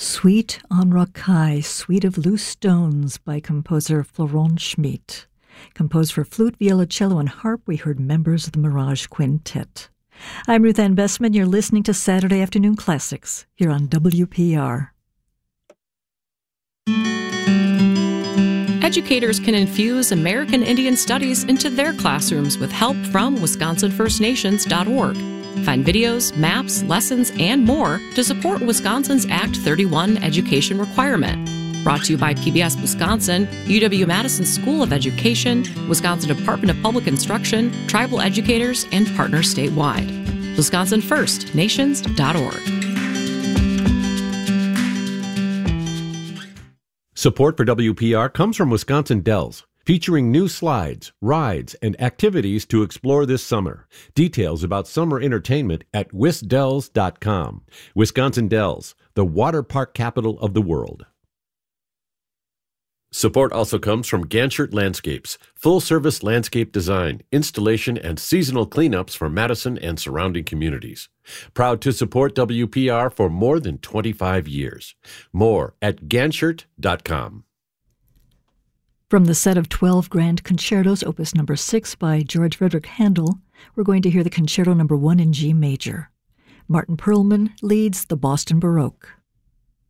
Suite en Rocaille, Suite of Loose Stones by composer Florent Schmidt. Composed for flute, viola, cello, and harp, we heard members of the Mirage Quintet. I'm Ruth Ann Bessman. You're listening to Saturday Afternoon Classics here on WPR. Educators can infuse American Indian Studies into their classrooms with help from WisconsinFirstNations.org. Find videos, maps, lessons, and more to support Wisconsin's Act 31 education requirement. Brought to you by PBS Wisconsin, UW-Madison School of Education, Wisconsin Department of Public Instruction, tribal educators, and partners statewide. WisconsinFirstNations.org. Support for WPR comes from Wisconsin Dells, featuring new slides, rides, and activities to explore this summer. Details about summer entertainment at wisdells.com. Wisconsin Dells, the water park capital of the world. Support also comes from Ganshert Landscapes, full-service landscape design, installation, and seasonal cleanups for Madison and surrounding communities. Proud to support WPR for more than 25 years. More at ganshert.com. From the set of 12 Grand Concertos, Opus No. 6 by George Frederick Handel, we're going to hear the Concerto No. 1 in G major. Martin Perlman leads the Boston Baroque.